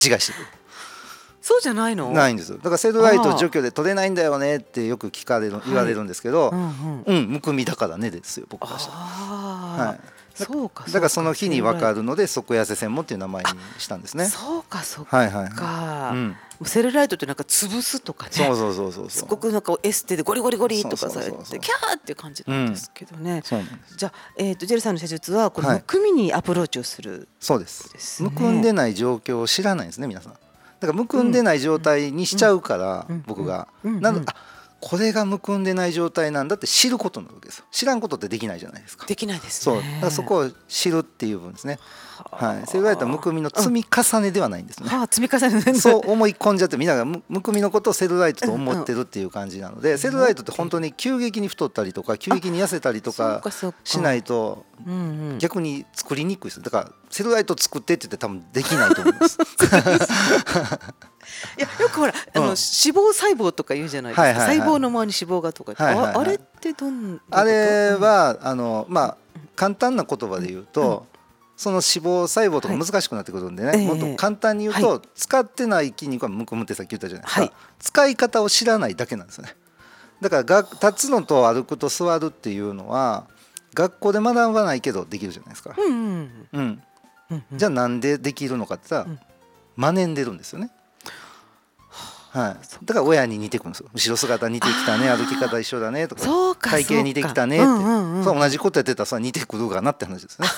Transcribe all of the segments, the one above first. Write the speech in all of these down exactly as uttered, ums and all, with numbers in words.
違いしてくる。 そうじゃないの？ ないんですよ。だからセルライト除去で取れないんだよねってよく聞かれる、言われるんですけど、 うんうんうん、むくみだからねですよ、僕からしたら。 あー、そうか。 だからその日に分かるので即痩せ専門っていう名前にしたんですね。 そうかそうはいはいはい。 か、 うん、 セルライトってなんか潰すとかね、 そうそうそうそうそう、 すごくなんかエステでゴリゴリゴリとかされそうそうそうそうてキャーっていう感じなんですけどね、 うん、そうなんです。 じゃあ、えー、とジェルさんの施術はこのはいむくみにアプローチをする、 そうです。 ですね、 むくんでない状況を知らないんですね、皆さん。だからむくんでない状態にしちゃうから、 うん僕が、 うんうん、 なんだ、あ、これがむくんでない状態なんだって知ることなわけですよ。知らんことってできないじゃないですか。 できないですね。 そう、だからそこを知るっていう分ですね。はい、セルライトはむくみの積み重ねではないんですね。 はあ、積み重ねそう思い込んじゃって、みんなが む, むくみのことをセルライトと思ってるっていう感じなので、うんうん、セルライトって本当に急激に太ったりとか急激に痩せたりとかしないと逆に作りにくいです。だからセルライト作ってって言って多分できないと思いますいやよくほら、うん、あの脂肪細胞とか言うじゃないですか、はいはいはい、細胞の周りに脂肪がとか、はいはいはい、あ, あれってどんなこと？ あれはあの、まあ、簡単な言葉で言うと、うんうん、その脂肪細胞とか難しくなってくるんでね、はい、もっと簡単に言うと、はい、使ってない筋肉はむくむってさっき言ったじゃないですか、はい、使い方を知らないだけなんですよね。だからが立つのと歩くと座るっていうのは学校で学ばないけどできるじゃないですか、うんうんうんうん、じゃあなんでできるのかって言ったら、うん、学んでるんですよね。はい、だから親に似てくるんですよ。後ろ姿似てきたね、歩き方一緒だねとか、体型似てきたねって、うんうんうん、そう同じことやってたらそれ似てくるかなって話ですね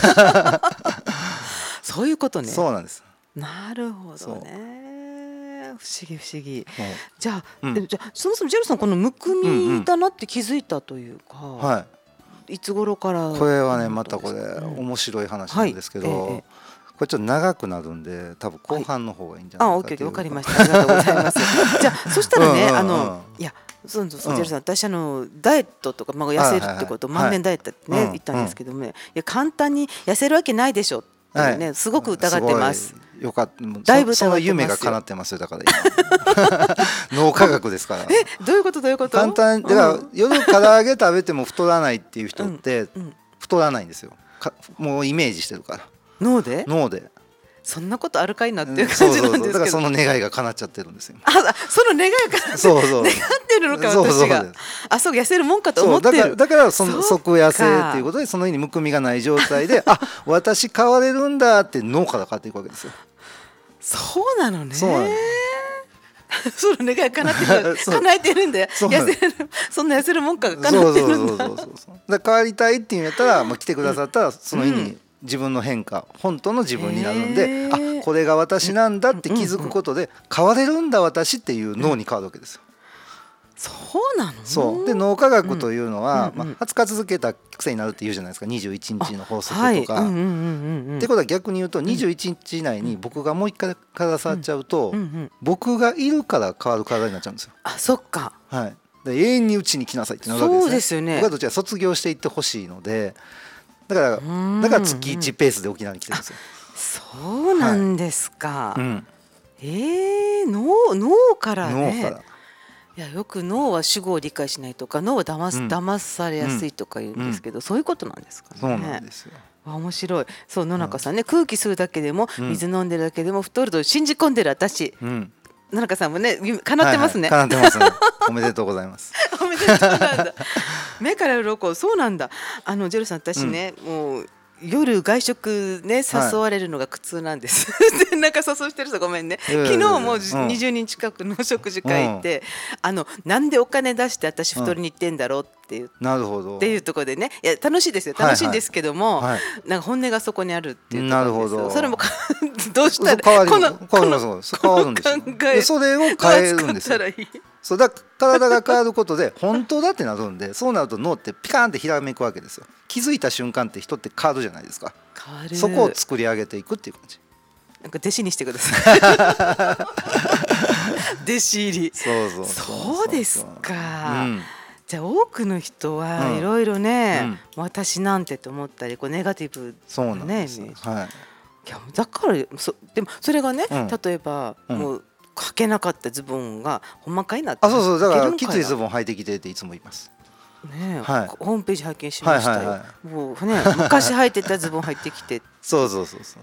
そういうことね。 そうなんです。 なるほどね、不思議不思議。じゃあ、 うん、 でじゃあそもそもジェルさんこのむくみだなって気づいたというか、うんうん、はい、いつ頃から？ これはねまたこれ、うん、面白い話なんですけど、はい、ええ、これちょっと長くなるんで多分後半の方がいいんじゃないかというか、はい、あ、オッケー、 わかりました。ありがとうございますじゃあそしたらね、うんうんうん、あのいやそうそうそう、ジェルさん、私あのダイエットとか、まあ、痩せるってこと、はいはいはい、満面ダイエットってね、はい、言ったんですけどもね、うんうん、いや簡単に痩せるわけないでしょっていうね、はい、すごく疑ってます。 よかった、だいぶその夢が叶ってますよ。だから今脳科学ですからえ、どういうことどういうこと？ 簡単だから、うん、夜唐揚げ食べても太らないっていう人って太らないんですよ。かもうイメージしてるから脳で脳でそんなことあるかいなっていう感じなんですけど、そうそうそう、 だからその願いが叶っちゃってるんですよ。 あ、その願いが叶ってそうそう願ってるのか、私が。そうそうあ、そう痩せるもんかと思ってる。 そうだから、だからその即痩せっていうことで、その日にむくみがない状態であ、私変われるんだって脳から変わっていくわけですよ。 そうなのね。 そうなのその願い叶ってる叶えてるんで痩せる、そんな痩せるもんかが叶ってるんだ。そうそうそうそうそう。だから変わりたいっていうんやったら、まあ、来てくださったらその日に、うん、自分の変化、本当の自分になるんで、あ、これが私なんだって気づくことで、変われるんだ私っていう脳に変わるわけですよ。 そうなの？ そうで、脳科学というのは、まあ、はつか続けた癖になるって言うじゃないですか。にじゅういちにちの法則とか、はい、ってことは逆に言うとにじゅういちにち以内に僕がもう一回体触っちゃうと、僕がいるから変わる体になっちゃうんですよ。 あ、そっか、 はい、で永遠にうちに来なさいってなるわけですね。 そうですよね。 僕はどちらか卒業していってほしいので、だからだから月いちペースで沖縄に来てるんですよ。 そうなんですか、はい、うん、えー、脳、脳からね。脳から。いや、よく脳は主語を理解しないとか、脳は騙す、うん、騙されやすいとか言うんですけど、うん、そういうことなんですかね。 そうなんですよ。 あ、面白い。そう、野中さんね、うん、空気吸うだけでも、水飲んでるだけでも太ると信じ込んでる私、うん、野中さんもね、叶ってますね。 はいはい、叶ってますね。おめでとうございます。 おめでとうなんだ。目から鱗、そうなんだ。あのジェルさん、私ね、うん、もう夜外食ね誘われるのが苦痛なんです、はい、なんか誘してる人ごめんね、昨日もにじゅうにん近くの食事会行って、うん、あのなんでお金出して私太りに行ってんだろうっていう、 なるほどっていうところでね、いや楽しいですよ、楽しいんですけども、はいはい、なんか本音がそこにあるっていうところですよ。なるほど。それもどうしたら変わるこのこの変わるんですよ。考えそれを変えるんですよ。そうだ、体が変わることで本当だってなるんで、そうなると脳ってピカーンってひらめくわけですよ。気づいた瞬間って人って変わるじゃないですか。変わる。そこを作り上げていくっていう感じ。 なんか弟子にしてください。弟子入り。 そうそうそうですか、うん、じゃあ多くの人はいろいろね、うん、私なんてと思ったりこうネガティブな、ね、 そうなんですよ、はい、 いやだからそでもそれがね、うん、例えば、うん、もう履けなかったズボンがほんまかいなって、 あ、そうそう、だからきついズボン履いてきてっていつも言います。 ね、 はい、 ホームページ拝見しましたよ、はいはいはい、もうね、昔履いてたズボン入ってきてそうそうそうそう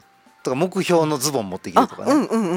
とか目標のズボン持ってきてとかね、 うんうんうん